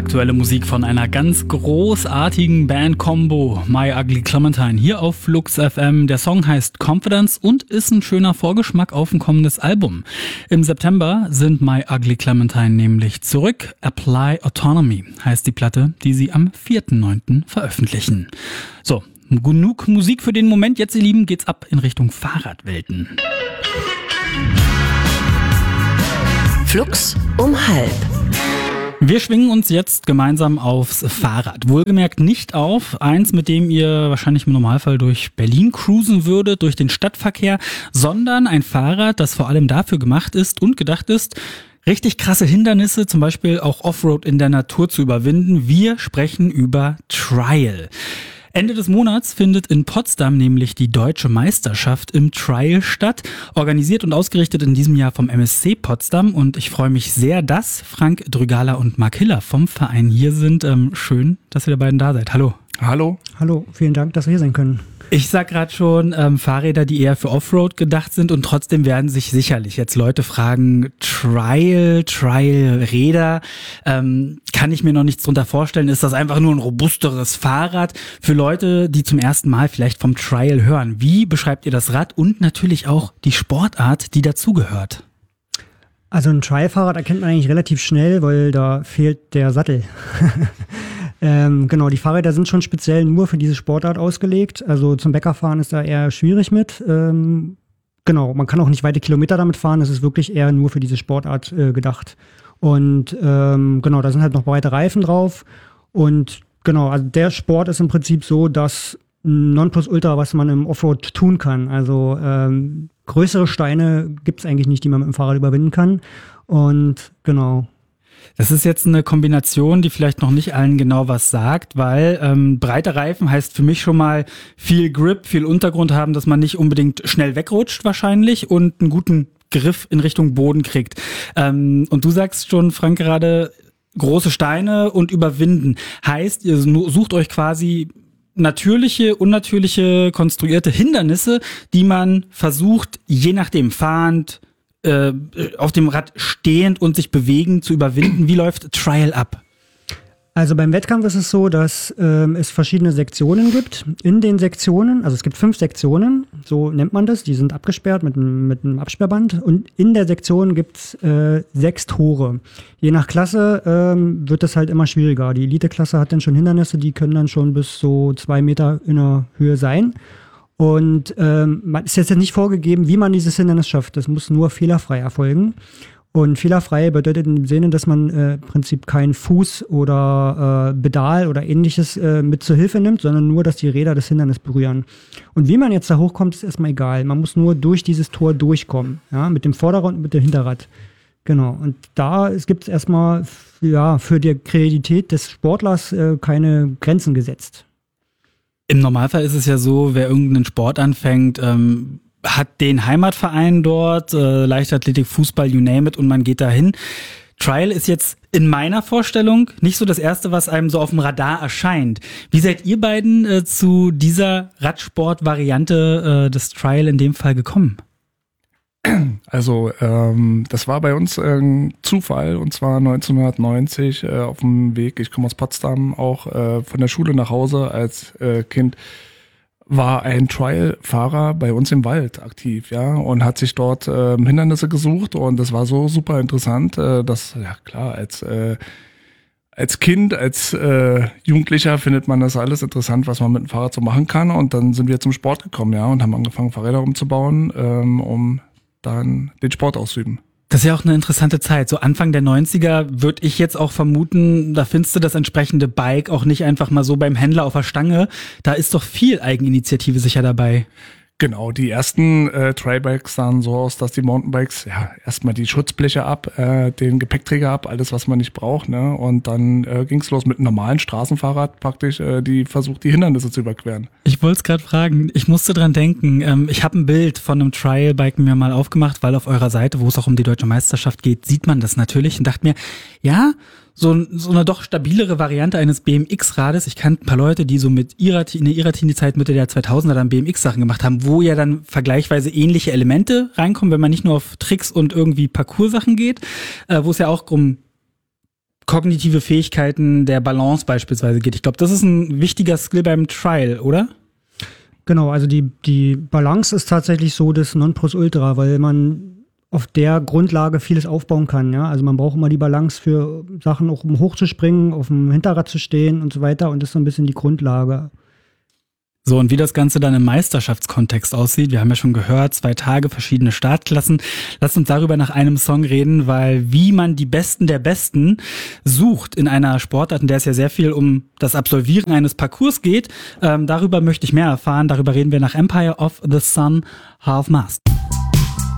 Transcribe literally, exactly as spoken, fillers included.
Aktuelle Musik von einer ganz großartigen Band-Combo, My Ugly Clementine, hier auf Flux F M. Der Song heißt Confidence und ist ein schöner Vorgeschmack auf ein kommendes Album. Im September sind My Ugly Clementine nämlich zurück. Apply Autonomy heißt die Platte, die sie am vierten neunten veröffentlichen. So, genug Musik für den Moment. Jetzt, ihr Lieben, geht's ab in Richtung Fahrradwelten. Flux um halb. Wir schwingen uns jetzt gemeinsam aufs Fahrrad. Wohlgemerkt nicht auf eins, mit dem ihr wahrscheinlich im Normalfall durch Berlin cruisen würdet, durch den Stadtverkehr, sondern ein Fahrrad, das vor allem dafür gemacht ist und gedacht ist, richtig krasse Hindernisse, zum Beispiel auch Offroad in der Natur zu überwinden. Wir sprechen über Trial. Ende des Monats findet in Potsdam nämlich die Deutsche Meisterschaft im Trial statt, organisiert und ausgerichtet in diesem Jahr vom M S C Potsdam, und ich freue mich sehr, dass Frank Drügala und Mark Hiller vom Verein hier sind. Ähm, schön, dass ihr beiden da seid. Hallo. Hallo. Hallo, vielen Dank, dass wir hier sein können. Ich sag gerade schon, ähm, Fahrräder, die eher für Offroad gedacht sind, und trotzdem werden sich sicherlich jetzt Leute fragen, Trial, Trial-Räder, ähm, kann ich mir noch nichts drunter vorstellen. Ist das einfach nur ein robusteres Fahrrad? Für Leute, die zum ersten Mal vielleicht vom Trial hören, wie beschreibt ihr das Rad und natürlich auch die Sportart, die dazugehört? Also ein Trial-Fahrrad erkennt man eigentlich relativ schnell, weil da fehlt der Sattel. ähm, genau, die Fahrräder sind schon speziell nur für diese Sportart ausgelegt. Also zum Bäckerfahren ist da eher schwierig mit. Ähm, genau, man kann auch nicht weite Kilometer damit fahren. Das ist wirklich eher nur für diese Sportart äh, gedacht. Und ähm, genau, da sind halt noch breite Reifen drauf. Und genau, also der Sport ist im Prinzip so, dass Nonplusultra, was man im Offroad tun kann. Also ähm, größere Steine gibt es eigentlich nicht, die man mit dem Fahrrad überwinden kann. Und genau. Das ist jetzt eine Kombination, die vielleicht noch nicht allen genau was sagt, weil ähm, breite Reifen heißt für mich schon mal viel Grip, viel Untergrund haben, dass man nicht unbedingt schnell wegrutscht wahrscheinlich und einen guten Griff in Richtung Boden kriegt. Ähm, und du sagst schon, Frank, gerade große Steine und überwinden. Heißt, ihr sucht euch quasi natürliche, unnatürliche, konstruierte Hindernisse, die man versucht, je nachdem fahrend, äh, auf dem Rad stehend und sich bewegend zu überwinden. Wie läuft Trial ab? Also beim Wettkampf ist es so, dass ähm, es verschiedene Sektionen gibt. In den Sektionen, also es gibt fünf Sektionen, so nennt man das, die sind abgesperrt mit einem, mit einem Absperrband. Und in der Sektion gibt es äh, sechs Tore. Je nach Klasse ähm, wird das halt immer schwieriger. Die Elite-Klasse hat dann schon Hindernisse, die können dann schon bis so zwei Meter in der Höhe sein. Und ähm, man ist jetzt nicht vorgegeben, wie man dieses Hindernis schafft. Das muss nur fehlerfrei erfolgen. Und fehlerfrei bedeutet im Sinne, dass man äh, im Prinzip keinen Fuß oder äh, Pedal oder ähnliches äh, mit zur Hilfe nimmt, sondern nur, dass die Räder das Hindernis berühren. Und wie man jetzt da hochkommt, ist erstmal egal. Man muss nur durch dieses Tor durchkommen, ja, mit dem Vorderrad und mit dem Hinterrad. Genau. Und da gibt es erstmal ja, für die Kreativität des Sportlers äh, keine Grenzen gesetzt. Im Normalfall ist es ja so, wer irgendeinen Sport anfängt, ähm, hat den Heimatverein dort, äh, Leichtathletik, Fußball, you name it, und man geht dahin. Trial ist jetzt in meiner Vorstellung nicht so das Erste, was einem so auf dem Radar erscheint. Wie seid ihr beiden äh, zu dieser Radsport-Variante äh, des Trial in dem Fall gekommen? Also ähm, das war bei uns ein Zufall, und zwar neunzehnhundertneunzig äh, auf dem Weg, ich komme aus Potsdam, auch äh, von der Schule nach Hause als äh, Kind, war ein Trial-Fahrer bei uns im Wald aktiv, ja, und hat sich dort äh, Hindernisse gesucht, und das war so super interessant, äh, dass, ja klar, als äh, als Kind, als äh, Jugendlicher findet man das alles interessant, was man mit dem Fahrrad so machen kann, und dann sind wir zum Sport gekommen, ja, und haben angefangen, Fahrräder umzubauen, ähm, um dann den Sport auszuüben. Das ist ja auch eine interessante Zeit. So Anfang der neunziger würde ich jetzt auch vermuten, da findest du das entsprechende Bike auch nicht einfach mal so beim Händler auf der Stange. Da ist doch viel Eigeninitiative sicher dabei. Genau, die ersten äh, Tri-Bikes sahen so aus, dass die Mountainbikes ja erstmal die Schutzbleche ab, äh, den Gepäckträger ab, alles, was man nicht braucht, ne? Und dann äh, ging's los mit einem normalen Straßenfahrrad praktisch, äh, die versucht, die Hindernisse zu überqueren. Ich wollte es gerade fragen, ich musste dran denken. Ähm, ich habe ein Bild von einem Trial-Bike mir mal aufgemacht, weil auf eurer Seite, wo es auch um die Deutsche Meisterschaft geht, sieht man das natürlich, und dachte mir, ja, so, so eine doch stabilere Variante eines B M X-Rades. Ich kannte ein paar Leute, die so mit ihrer, in der Teenie-Zeit Mitte der zweitausender dann B M X-Sachen gemacht haben, wo ja dann vergleichsweise ähnliche Elemente reinkommen, wenn man nicht nur auf Tricks und irgendwie Parcours-Sachen geht, äh, wo es ja auch um kognitive Fähigkeiten der Balance beispielsweise geht. Ich glaube, das ist ein wichtiger Skill beim Trial, oder? Genau, also die, die Balance ist tatsächlich so das Nonplusultra, weil man auf der Grundlage vieles aufbauen kann. Ja? Also man braucht immer die Balance für Sachen, auch um hochzuspringen, auf dem Hinterrad zu stehen und so weiter. Und das ist so ein bisschen die Grundlage. So, und wie das Ganze dann im Meisterschaftskontext aussieht, wir haben ja schon gehört, zwei Tage, verschiedene Startklassen. Lasst uns darüber nach einem Song reden, weil wie man die Besten der Besten sucht in einer Sportart, in der es ja sehr viel um das Absolvieren eines Parcours geht, ähm, darüber möchte ich mehr erfahren. Darüber reden wir nach Empire of the Sun, Half Mast.